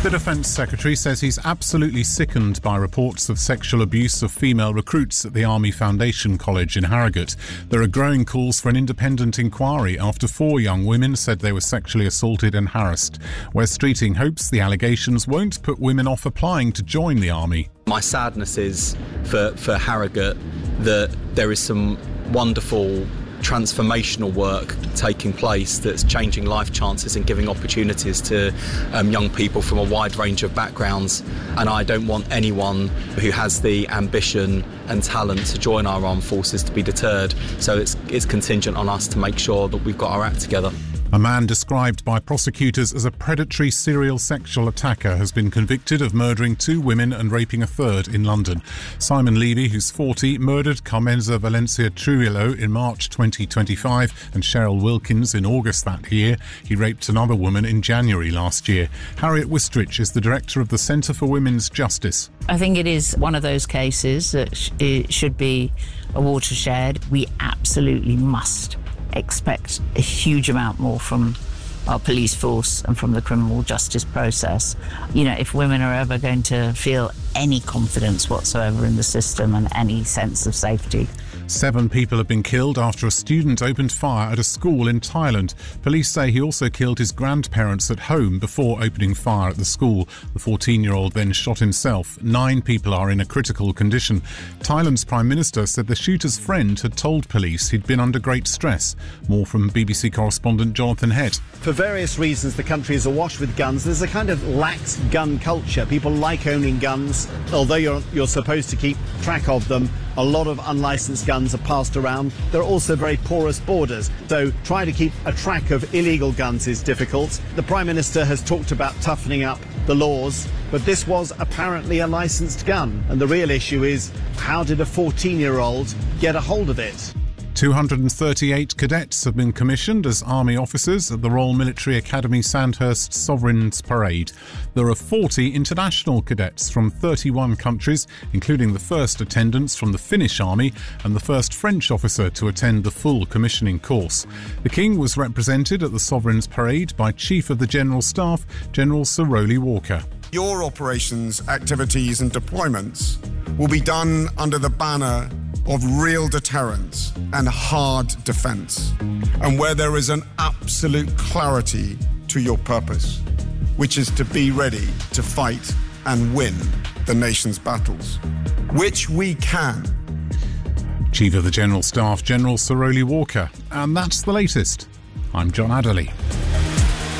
The Defence Secretary says he's absolutely sickened by reports of sexual abuse of female recruits at the Army Foundation College in Harrogate. There are growing calls for an independent inquiry after 4 young women said they were sexually assaulted and harassed. Wes Streeting hopes the allegations won't put women off applying to join the Army. My sadness is for Harrogate that there is some wonderful transformational work taking place that's changing life chances and giving opportunities to young people from a wide range of backgrounds, and I don't want anyone who has the ambition and talent to join our armed forces to be deterred, so it's contingent on us to make sure that we've got our act together. A man described by prosecutors as a predatory serial sexual attacker has been convicted of murdering 2 women and raping a third in London. Simon Levy, who's 40, murdered Carmenza Valencia Trujillo in March 2025 and Cheryl Wilkins in August that year. He raped another woman in January last year. Harriet Wistrich is the director of the Centre for Women's Justice. I think it is one of those cases that it should be a watershed. We absolutely must expect a huge amount more from our police force and from the criminal justice process. You know, if women are ever going to feel any confidence whatsoever in the system and any sense of safety. 7 people have been killed after a student opened fire at a school in Thailand. Police say he also killed his grandparents at home before opening fire at the school. The 14-year-old then shot himself. 9 people are in a critical condition. Thailand's Prime Minister said the shooter's friend had told police he'd been under great stress. More from BBC correspondent Jonathan Head. For various reasons, the country is awash with guns. There's a kind of lax gun culture. People like owning guns. Although you're supposed to keep track of them, a lot of unlicensed guns are passed around. There are also very porous borders, so trying to keep a track of illegal guns is difficult. The Prime Minister has talked about toughening up the laws, but this was apparently a licensed gun. And the real issue is, how did a 14-year-old get a hold of it? 238 cadets have been commissioned as Army officers at the Royal Military Academy Sandhurst Sovereigns Parade. There are 40 international cadets from 31 countries, including the first attendants from the Finnish Army and the first French officer to attend the full commissioning course. The King was represented at the Sovereigns Parade by Chief of the General Staff, General Sir Rowley Walker. Your operations, activities and deployments will be done under the banner of real deterrence and hard defence, and where there is an absolute clarity to your purpose, which is to be ready to fight and win the nation's battles, which we can. Chief of the General Staff, General Sir Rowley Walker. And that's the latest. I'm John Adderley.